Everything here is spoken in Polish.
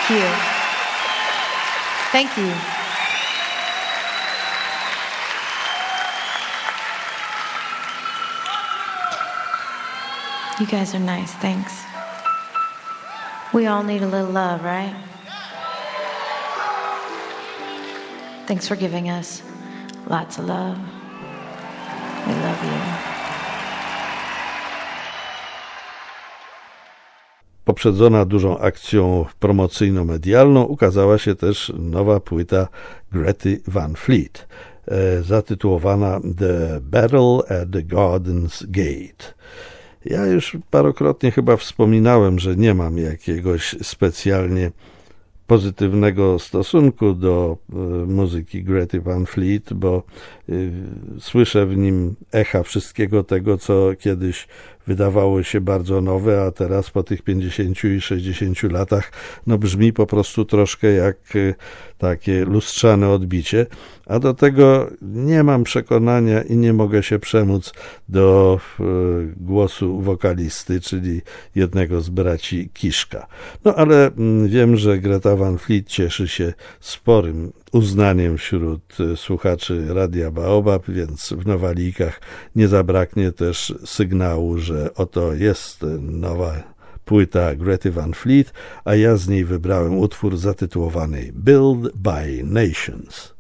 you. Thank you. You guys are nice, thanks. We all need a little love, right? Thanks for giving us lots of love. We love you. Poprzedzona dużą akcją promocyjno-medialną ukazała się też nowa płyta Grety Van Fleet, zatytułowana The Battle at the Garden's Gate. Ja już parokrotnie chyba wspominałem, że nie mam jakiegoś specjalnie pozytywnego stosunku do muzyki Grety Van Fleet, bo słyszę w nim echa wszystkiego tego, co kiedyś wydawało się bardzo nowe, a teraz po tych 50 i 60 latach brzmi po prostu troszkę jak takie lustrzane odbicie, a do tego nie mam przekonania i nie mogę się przemóc do głosu wokalisty, czyli jednego z braci Kiszka. Ale wiem, że Greta Van Fleet cieszy się sporym uznaniem wśród słuchaczy Radia Baobab, więc w Nowalijkach nie zabraknie też sygnału, że oto jest nowa płyta Grety Van Fleet, a ja z niej wybrałem utwór zatytułowany Build by Nations.